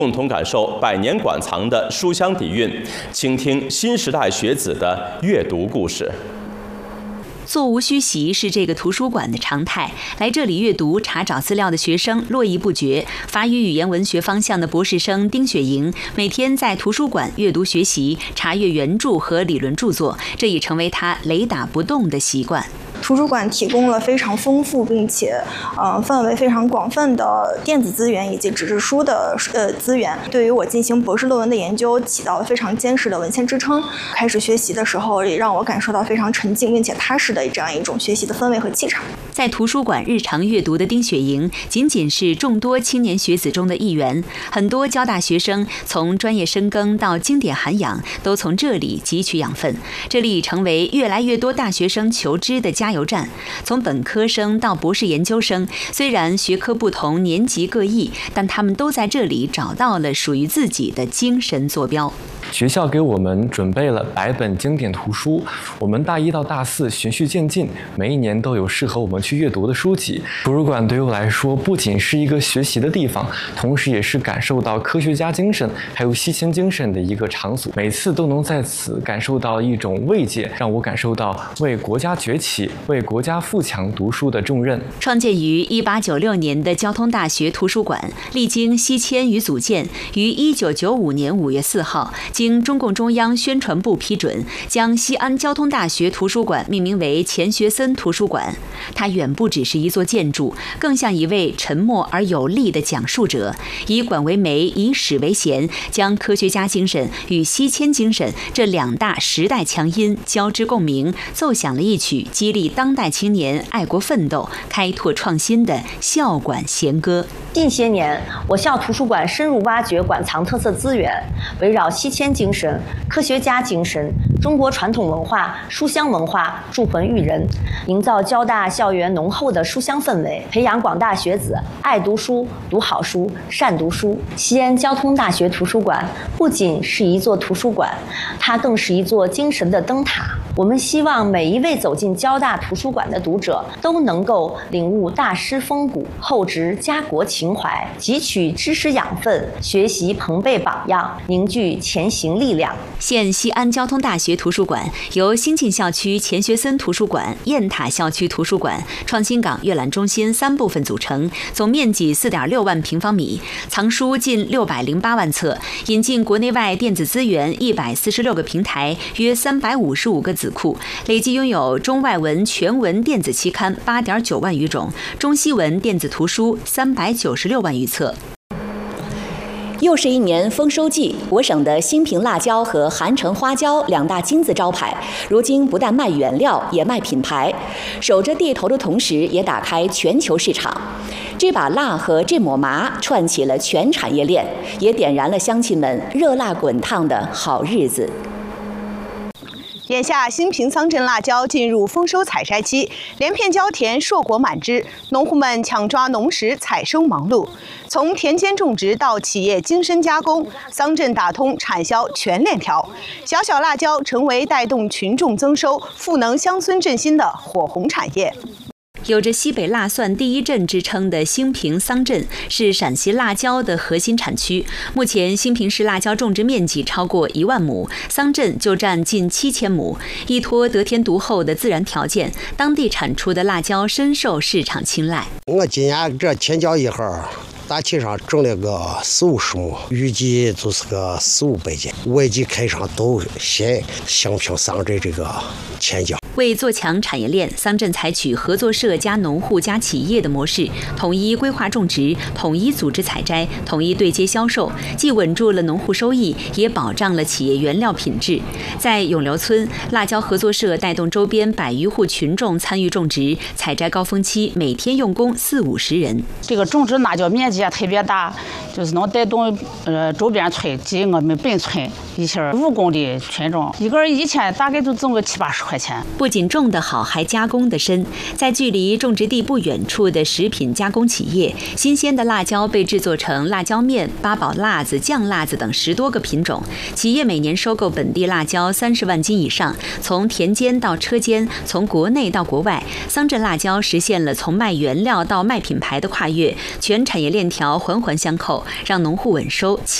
共同感受百年馆藏的书香底蕴，倾听新时代学子的阅读故事。 座无虚席是这个图书馆的常态，来这里阅读、查找资料的学生络绎不绝。法语语言文学方向的博士生丁雪莹每天在图书馆阅读学习、查阅原著和理论著作，这已成为他雷打不动的习惯。 图书馆提供了非常丰富并且范围非常广泛的电子资源以及纸质书的资源，对于我进行博士论文的研究起到了非常坚实的文献支撑。开始学习的时候，也让我感受到非常沉静并且踏实的这样一种学习的氛围和气场。 在图书馆日常阅读的丁雪莹，仅仅是众多青年学子中的一员。很多交大学生从专业深耕到经典涵养，都从这里汲取养分。这里已成为越来越多大学生求知的加油站。从本科生到博士研究生，虽然学科不同，年级各异，但他们都在这里找到了属于自己的精神坐标。 学校给我们准备了100本经典图书，我们大1到大4循序渐进，每一年都有适合我们去阅读的书籍。图书馆对于我来说，不仅是一个学习的地方，同时也是感受到科学家精神还有西迁精神的一个场所。每次都能在此感受到一种慰藉，让我感受到为国家崛起、为国家富强读书的重任。 创建于1896年的交通大学图书馆，历经西迁与组建，于1995年5月4号。经中共中央宣传部批准，将西安交通大学图书馆命名为钱学森图书馆。它远不只是一座建筑，更像一位沉默而有力的讲述者，以馆为媒，以史为弦，将科学家精神与西迁精神这2大时代强音交织共鸣，奏响了一曲激励当代青年爱国奋斗、开拓创新的校馆弦歌。 近些年，我校图书馆深入挖掘馆藏特色资源，围绕西迁精神、科学家精神、中国传统文化、书香文化铸魂育人，营造交大校园浓厚的书香氛围，培养广大学子爱读书、读好书、善读书。西安交通大学图书馆不仅是一座图书馆，它更是一座精神的灯塔。我们希望每一位走进交大图书馆的读者都能够领悟大师风骨，厚植家国情怀，汲取知识养分，学习朋辈榜样，凝聚前行力量。 现西安交通大学图书馆由新进校区钱学森图书馆、雁塔校区图书馆、创新港阅览中心3部分组成，总面积4.6万平方米，藏书近608万册，引进国内外电子资源146个平台，约355个子库，累计拥有中外文全文电子期刊8.9万余种，中西文电子图书396万余册。 又是一年丰收季，我省的兴平辣椒和韩城花椒2大金字招牌，如今不但卖原料，也卖品牌，守着地头的同时，也打开全球市场。这把辣和这抹麻串起了全产业链，也点燃了乡亲们热辣滚烫的好日子。 眼下，兴平桑镇辣椒进入丰收采摘期，连片椒田硕果满枝，农户们抢抓农时采收忙碌。从田间种植到企业精深加工，桑镇打通产销全链条，小小辣椒成为带动群众增收、赋能乡村振兴的火红产业。 有着西北辣蒜第一镇之称的兴平桑镇是陕西辣椒的核心产区。目前，兴平市辣椒种植面积超过1万亩，桑镇就占近7000亩。依托得天独厚的自然条件，当地产出的辣椒深受市场青睐。 我今年这天椒一盒，大体上种了个40-50亩，预计就是个400-500斤。外地开商都先兴平桑镇这个天椒。 为做强产业链，桑镇采取合作社加农户加企业的模式，统一规划种植，统一组织采摘，统一对接销售，既稳住了农户收益，也保障了企业原料品质。在永流村，辣椒合作社带动周边100余户群众参与种植，采摘高峰期每天用工40-50人。 这个种植辣椒面积也特别大，就是能带动周边村及我们本村一些务工的群众，一个人一天大概就挣个70-80块钱。 不仅种得好，还加工得深。在距离种植地不远处的食品加工企业，新鲜的辣椒被制作成辣椒面、八宝辣子、酱辣子等10多个品种。企业每年收购本地辣椒30万斤以上，从田间到车间，从国内到国外，桑葚辣椒实现了从卖原料到卖品牌的跨越，全产业链条环环相扣，让农户稳收。